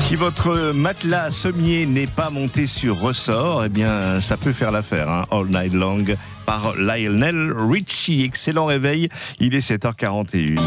Si votre matelas sommier n'est pas monté sur ressort, eh bien, ça peut faire l'affaire. All Night Long par Lionel Richie. Excellent réveil, il est 7h41.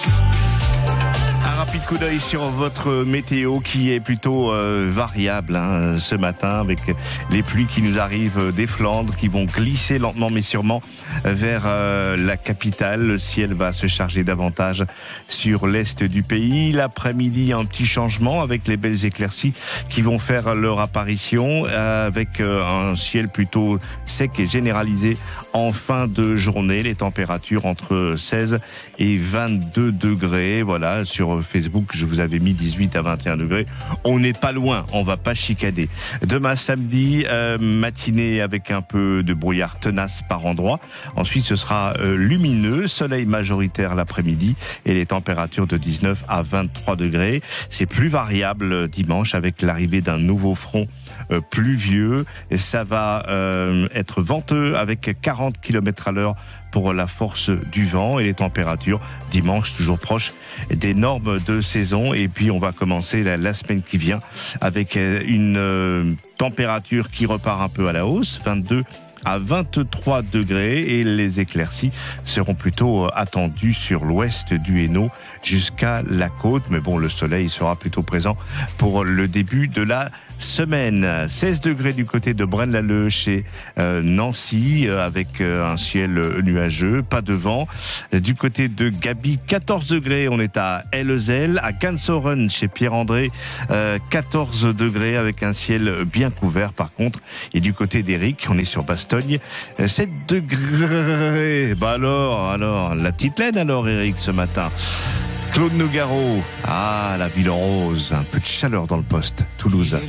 Un rapide coup d'œil sur votre météo qui est plutôt variable ce matin, avec les pluies qui nous arrivent des Flandres, qui vont glisser lentement mais sûrement vers la capitale. Le ciel va se charger davantage sur l'est du pays. L'après-midi, un petit changement avec les belles éclaircies qui vont faire leur apparition, avec un ciel plutôt sec et généralisé en fin de journée. Les températures entre 16 et 22 degrés. Voilà, sur Facebook, je vous avais mis 18 à 21 degrés. On n'est pas loin, on va pas chicaner. Demain samedi, matinée avec un peu de brouillard tenace par endroits. Ensuite, ce sera lumineux, soleil majoritaire l'après-midi et les températures de 19 à 23 degrés. C'est plus variable dimanche avec l'arrivée d'un nouveau front pluvieux. Et ça va être venteux avec 40 km à l'heure pour la force du vent, et les températures dimanche toujours proches des normes de saison. Et puis on va commencer la semaine qui vient avec une température qui repart un peu à la hausse, 22 à 23 degrés, et les éclaircies seront plutôt attendues sur l'ouest du Hainaut jusqu'à la côte. Mais bon, le soleil sera plutôt présent pour le début de la semaine. 16 degrés du côté de Braine-l'Alleud chez Nancy, avec un ciel nuageux, pas de vent. Du côté de Gaby, 14 degrés, on est à Ellezel. À Gansoren chez Pierre-André, 14 degrés avec un ciel bien couvert par contre. Et du côté d'Éric, on est sur Bastogne, 7 degrés. Bah alors, la petite laine alors Éric ce matin. Claude Nougaro, la ville rose, un peu de chaleur dans le poste, Toulouse.